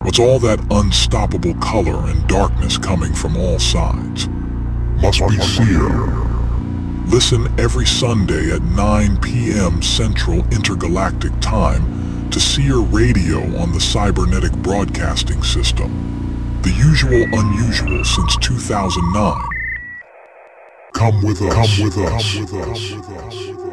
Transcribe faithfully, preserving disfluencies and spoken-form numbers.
What's all that unstoppable color and darkness coming from all sides? Must be Seer. Listen every Sunday at nine p m Central Intergalactic Time to Seer Radio on the Cybernetic Broadcasting System. The usual unusual since two thousand nine. Come with us. Come with us. Come with us.